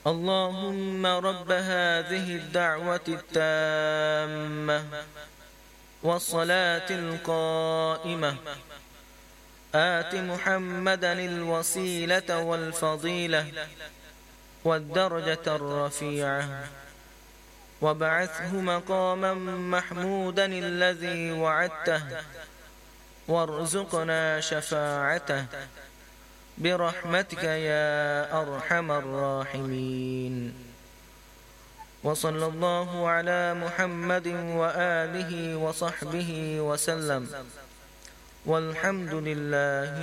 اللهم رب هذه الدعوة التامة والصلاة القائمة آت محمدا الوسيلة والفضيلة والدرجة الرفيعة وابعثه مقاما محمودا الذي وعدته وارزقنا شفاعته برحمتك يا أرحم الراحمين. وصلى الله على محمد وآله وصحبه وسلم، والحمد لله